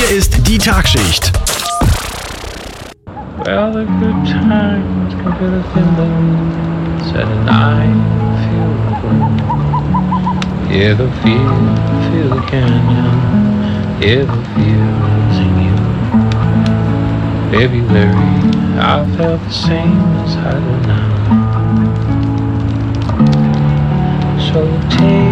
Hier ist die Tagschicht. Well, the good times can feel the feeling, said and I feel the glow. Hear the feel the canyon, hear the feels in you. February, I felt the same as I do now. So take